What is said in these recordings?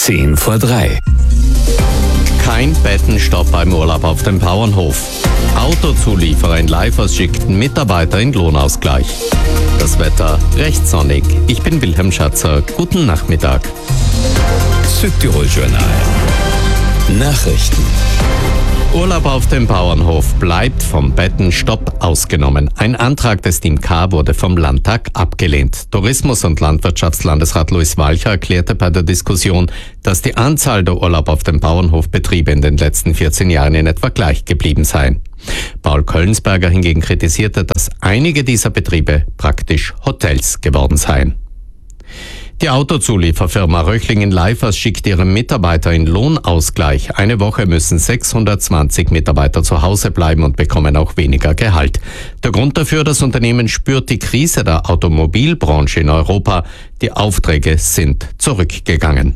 3:10. Kein Bettenstopp beim Urlaub auf dem Bauernhof. Autozulieferer in Leifers schickten Mitarbeiter in Lohnausgleich. Das Wetter recht sonnig. Ich bin Wilhelm Schatzer. Guten Nachmittag. Südtirol Journal. Nachrichten. Urlaub auf dem Bauernhof bleibt vom Bettenstopp ausgenommen. Ein Antrag des Team K wurde vom Landtag abgelehnt. Tourismus- und Landwirtschaftslandesrat Luis Walcher erklärte bei der Diskussion, dass die Anzahl der Urlaub auf dem Bauernhofbetriebe in den letzten 14 Jahren in etwa gleich geblieben sei. Paul Köllensberger hingegen kritisierte, dass einige dieser Betriebe praktisch Hotels geworden seien. Die Autozulieferfirma Röchling in Leifers schickt ihre Mitarbeiter in Lohnausgleich. Eine Woche müssen 620 Mitarbeiter zu Hause bleiben und bekommen auch weniger Gehalt. Der Grund dafür: das Unternehmen spürt die Krise der Automobilbranche in Europa. Die Aufträge sind zurückgegangen.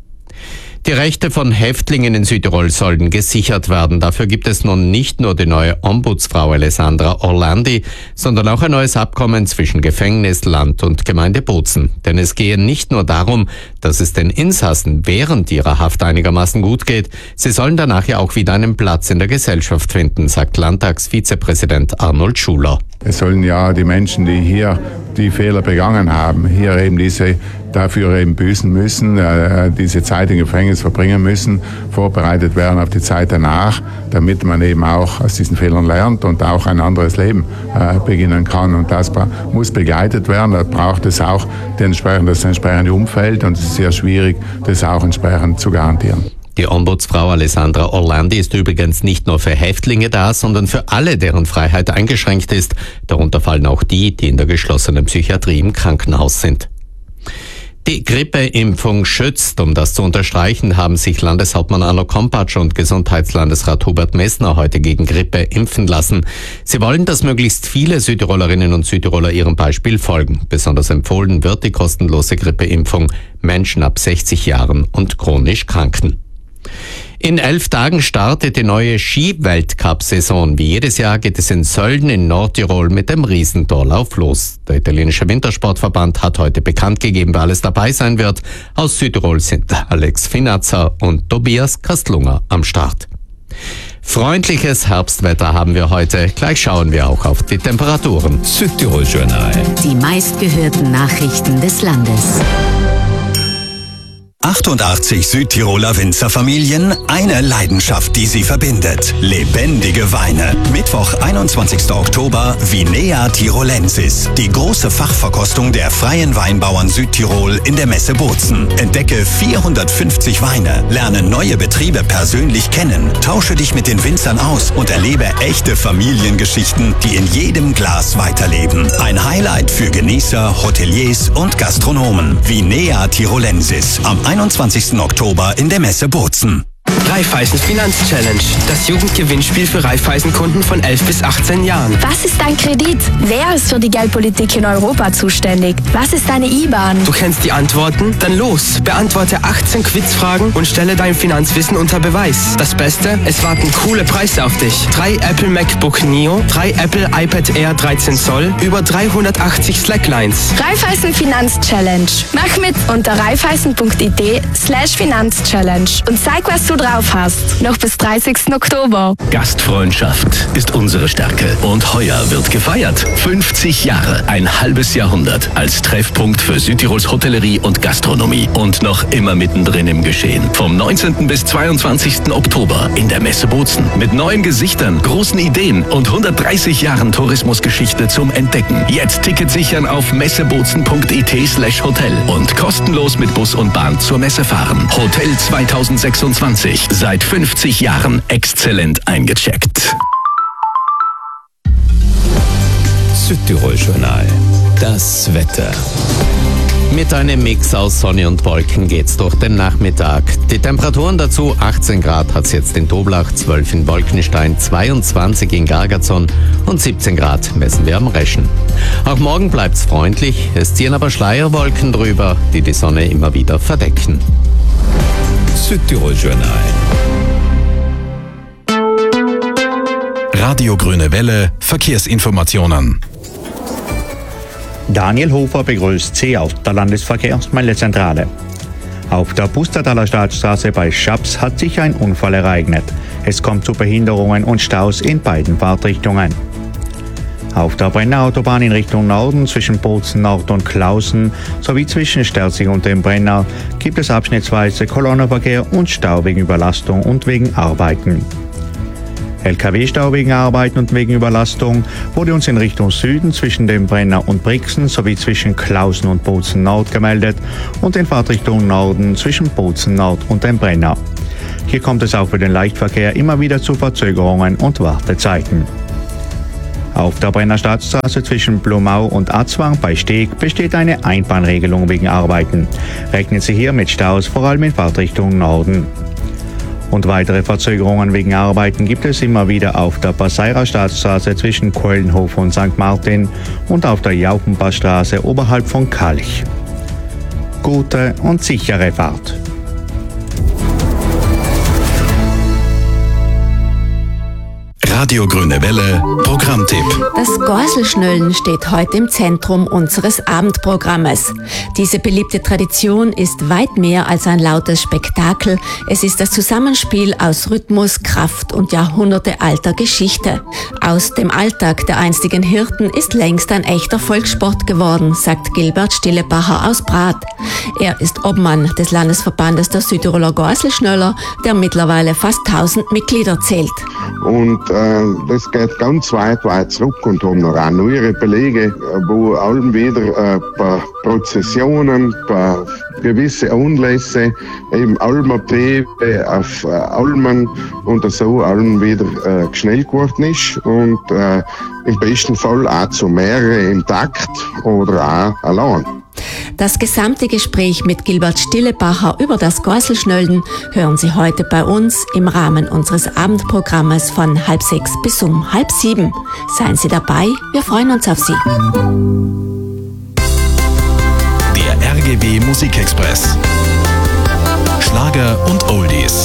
Die Rechte von Häftlingen in Südtirol sollen gesichert werden. Dafür gibt es nun nicht nur die neue Ombudsfrau Alessandra Orlandi, sondern auch ein neues Abkommen zwischen Gefängnis, Land und Gemeinde Bozen. Denn es gehe nicht nur darum, dass es den Insassen während ihrer Haft einigermaßen gut geht, sie sollen danach ja auch wieder einen Platz in der Gesellschaft finden, sagt Landtagsvizepräsident Arnold Schuler. Es sollen ja die Menschen, die hier die Fehler begangen haben, hier eben dafür eben büßen müssen, diese Zeit im Gefängnis verbringen müssen, vorbereitet werden auf die Zeit danach, damit man eben auch aus diesen Fehlern lernt und auch ein anderes Leben beginnen kann. Und das muss begleitet werden. Da braucht es auch das entsprechende Umfeld, und es ist sehr schwierig, das auch entsprechend zu garantieren. Die Ombudsfrau Alessandra Orlandi ist übrigens nicht nur für Häftlinge da, sondern für alle, deren Freiheit eingeschränkt ist. Darunter fallen auch die, die in der geschlossenen Psychiatrie im Krankenhaus sind. Die Grippeimpfung schützt. Um das zu unterstreichen, haben sich Landeshauptmann Arno Kompatsch und Gesundheitslandesrat Hubert Messner heute gegen Grippe impfen lassen. Sie wollen, dass möglichst viele Südtirolerinnen und Südtiroler ihrem Beispiel folgen. Besonders empfohlen wird die kostenlose Grippeimpfung Menschen ab 60 Jahren und chronisch Kranken. In 11 Tagen startet die neue Ski-Weltcup-Saison. Wie jedes Jahr geht es in Sölden in Nordtirol mit dem Riesentorlauf los. Der italienische Wintersportverband hat heute bekannt gegeben, wer alles dabei sein wird. Aus Südtirol sind Alex Finazza und Tobias Kastlunger am Start. Freundliches Herbstwetter haben wir heute. Gleich schauen wir auch auf die Temperaturen. Südtirol Journal. Die meistgehörten Nachrichten des Landes. 88 Südtiroler Winzerfamilien, eine Leidenschaft, die sie verbindet. Lebendige Weine. Mittwoch, 21. Oktober, Vinea Tirolensis. Die große Fachverkostung der freien Weinbauern Südtirol in der Messe Bozen. Entdecke 450 Weine, lerne neue Betriebe persönlich kennen, tausche dich mit den Winzern aus und erlebe echte Familiengeschichten, die in jedem Glas weiterleben. Ein Highlight für Genießer, Hoteliers und Gastronomen. Vinea Tirolensis. Am 21. Oktober in der Messe Bozen. Raiffeisen Finanzchallenge, das Jugendgewinnspiel für Raiffeisen-Kunden von 11 bis 18 Jahren. Was ist dein Kredit? Wer ist für die Geldpolitik in Europa zuständig? Was ist deine IBAN? Du kennst die Antworten? Dann los! Beantworte 18 Quizfragen und stelle dein Finanzwissen unter Beweis. Das Beste? Es warten coole Preise auf dich. 3 Apple MacBook Neo, 3 Apple iPad Air 13 Zoll, über 380 Slacklines. Raiffeisen Finanzchallenge. Mach mit unter raiffeisen.it/Finanzchallenge und zeig, was du drauf hast. Noch bis 30. Oktober. Gastfreundschaft ist unsere Stärke. Und heuer wird gefeiert. 50 Jahre, ein halbes Jahrhundert als Treffpunkt für Südtirols Hotellerie und Gastronomie. Und noch immer mittendrin im Geschehen. Vom 19. bis 22. Oktober in der Messe Bozen. Mit neuen Gesichtern, großen Ideen und 130 Jahren Tourismusgeschichte zum Entdecken. Jetzt Ticket sichern auf messebozen.it/hotel und kostenlos mit Bus und Bahn zur Messe fahren. Hotel 2026. Seit 50 Jahren exzellent eingecheckt. Südtirol Journal. Das Wetter. Mit einem Mix aus Sonne und Wolken geht's durch den Nachmittag. Die Temperaturen dazu: 18 Grad hat's jetzt in Toblach, 12 in Wolkenstein, 22 in Gargazon und 17 Grad messen wir am Reschen. Auch morgen bleibt's freundlich, es ziehen aber Schleierwolken drüber, die die Sonne immer wieder verdecken. Südtirol Journal. Radio Grüne Welle, Verkehrsinformationen. Daniel Hofer begrüßt Sie aus der Landesverkehrsmeldezentrale. Auf der Pustertaler Staatsstraße bei Schaps hat sich ein Unfall ereignet. Es kommt zu Behinderungen und Staus in beiden Fahrtrichtungen. Auf der Brenner Autobahn in Richtung Norden zwischen Bozen Nord und Klausen sowie zwischen Sterzing und dem Brenner gibt es abschnittsweise Kolonnenverkehr und Stau wegen Überlastung und wegen Arbeiten. LKW-Stau wegen Arbeiten und wegen Überlastung wurde uns in Richtung Süden zwischen dem Brenner und Brixen sowie zwischen Klausen und Bozen Nord gemeldet und in Fahrtrichtung Norden zwischen Bozen Nord und dem Brenner. Hier kommt es auch für den Leichtverkehr immer wieder zu Verzögerungen und Wartezeiten. Auf der Brenner Staatsstraße zwischen Blumau und Atzwang bei Steg besteht eine Einbahnregelung wegen Arbeiten. Rechnen Sie hier mit Staus, vor allem in Fahrtrichtung Norden. Und weitere Verzögerungen wegen Arbeiten gibt es immer wieder auf der Passeira Staatsstraße zwischen Keulenhof und St. Martin und auf der Jauchenpassstraße oberhalb von Kalch. Gute und sichere Fahrt. Radio Grüne Welle, Programmtipp. Das Gorselschnöllen steht heute im Zentrum unseres Abendprogrammes. Diese beliebte Tradition ist weit mehr als ein lautes Spektakel. Es ist das Zusammenspiel aus Rhythmus, Kraft und jahrhundertealter Geschichte. Aus dem Alltag der einstigen Hirten ist längst ein echter Volkssport geworden, sagt Gilbert Stillebacher aus Brath. Er ist Obmann des Landesverbandes der Südtiroler Gorselschnöller, der mittlerweile fast 1000 Mitglieder zählt. Und das geht ganz weit zurück und haben noch auch neuere Belege, wo allem wieder ein paar Prozessionen, ein paar gewisse Anlässe, eben Almabebe auf Almen und so allem wieder schnell geworden ist und im besten Fall auch zu mehreren im Takt oder auch allein. Das gesamte Gespräch mit Gilbert Stillebacher über das Gorselschnöllen hören Sie heute bei uns im Rahmen unseres Abendprogrammes von 5:30 bis 6:30. Seien Sie dabei, wir freuen uns auf Sie. Der RGW Musikexpress. Schlager und Oldies.